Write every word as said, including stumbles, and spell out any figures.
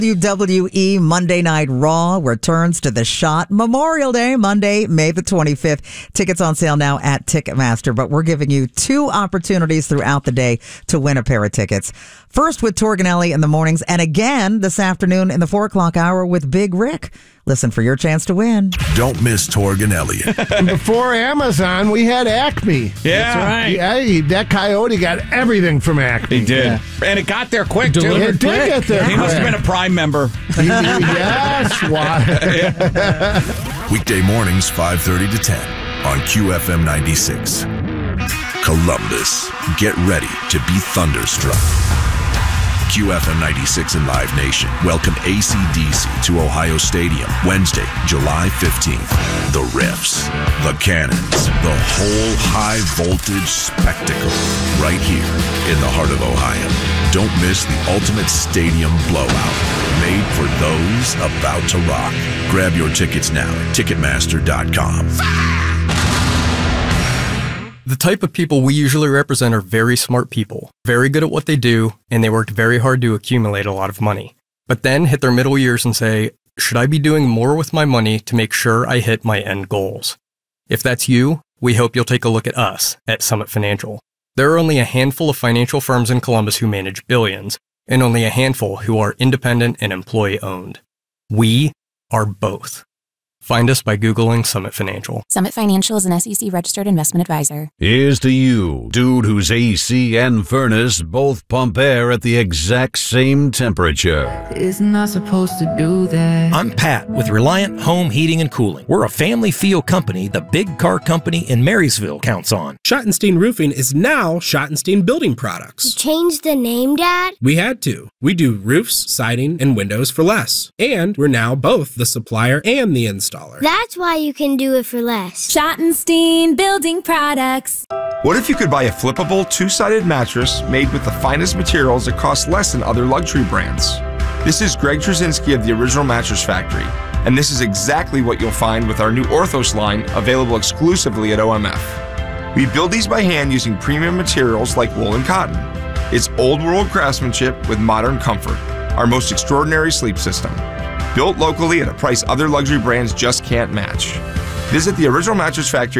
W W E Monday Night Raw returns to the Shot Memorial Day, Monday, May the twenty-fifth. Tickets on sale now at Ticketmaster, but we're giving you two opportunities throughout the day to win a pair of tickets. First with Torganelli in the mornings, and again this afternoon in the four o'clock hour with Big Rick. Listen for your chance to win. Don't miss Torganelli. Before Amazon, we had Acme. Yeah. That's right. Yeah, that coyote got everything from Acme. He did. Yeah. And it got there quick, too. It did get there He quick. must have been a Prime member. Yes, why? Weekday mornings, five thirty to ten on Q F M ninety-six. Columbus, get ready to be thunderstruck. Q F M ninety-six and Live Nation welcome A C D C to Ohio Stadium Wednesday, July fifteenth. The Riffs, the Cannons, the whole high-voltage spectacle right here in the heart of Ohio. Don't miss the ultimate stadium blowout made for those about to rock. Grab your tickets now at Ticketmaster dot com. The type of people we usually represent are very smart people, very good at what they do, and they worked very hard to accumulate a lot of money. But then hit their middle years and say, should I be doing more with my money to make sure I hit my end goals? If that's you, we hope you'll take a look at us at Summit Financial. There are only a handful of financial firms in Columbus who manage billions, and only a handful who are independent and employee-owned. We are both. Find us by Googling Summit Financial. Summit Financial is an S E C registered investment advisor. Here's to you, dude whose A C and furnace both pump air at the exact same temperature. Isn't I supposed to do that? I'm Pat with Reliant Home Heating and Cooling. We're a family feel company the big car company in Marysville counts on. Schottenstein Roofing is now Schottenstein Building Products. You changed the name, Dad? We had to. We do roofs, siding, and windows for less. And we're now both the supplier and the installer. That's why you can do it for less. Schottenstein Building Products. What if you could buy a flippable two-sided mattress made with the finest materials that cost less than other luxury brands? This is Greg Trzynski of the Original Mattress Factory, and this is exactly what you'll find with our new Orthos line available exclusively at O M F. We build these by hand using premium materials like wool and cotton. It's old-world craftsmanship with modern comfort, our most extraordinary sleep system. Built locally at a price other luxury brands just can't match. Visit the Original Mattress Factory